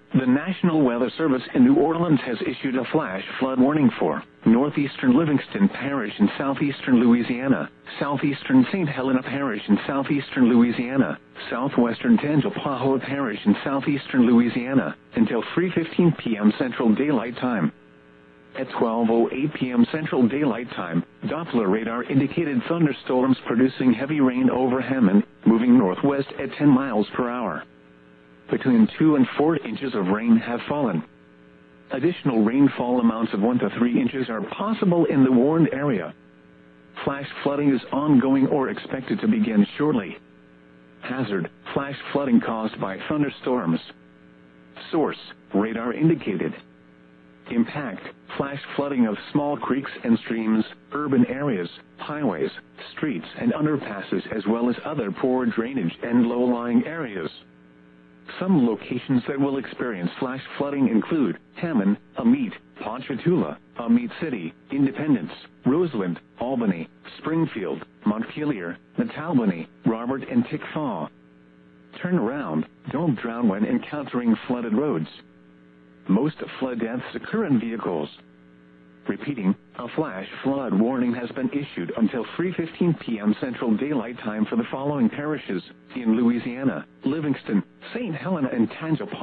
The National Weather Service in New Orleans has issued a flash flood warning for northeastern Livingston Parish in southeastern Louisiana, southeastern St. Helena Parish in southeastern Louisiana, southwestern Tangipahoa Parish in southeastern Louisiana, until 3:15 p.m. Central Daylight Time. At 12:08 p.m. Central Daylight Time, Doppler radar indicated thunderstorms producing heavy rain over Hammond, moving northwest at 10 miles per hour. Between 2 and 4 inches of rain have fallen. Additional rainfall amounts of 1 to 3 inches are possible in the warned area. Flash flooding is ongoing or expected to begin shortly. Hazard: flash flooding caused by thunderstorms. Source: radar indicated. Impact: flash flooding of small creeks and streams, urban areas, highways, streets and underpasses, as well as other poor drainage and low-lying areas. Some locations that will experience flash flooding include Hammond, Amite, Ponchatoula, Amite City, Independence, Roseland, Albany, Springfield, Montpelier, Natalbany, Robert and Tickfaw. Turn around, don't drown when encountering flooded roads. Most flood deaths occur in vehicles. Repeating, a flash flood warning has been issued until 3:15 p.m. Central Daylight Time for the following parishes in Louisiana: Livingston, St. Helena and Tangipahoa.